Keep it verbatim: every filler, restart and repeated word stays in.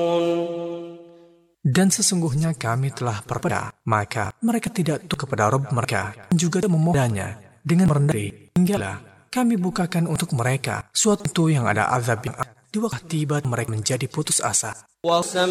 Dan sesungguhnya kami telah berpedah, maka mereka tidak tunduk kepada Rabb mereka, dan juga memohonnya dengan merendah diri. Hinggalah kami bukakan untuk mereka suatu yang ada azab yang di waktu tiba mereka menjadi putus asa.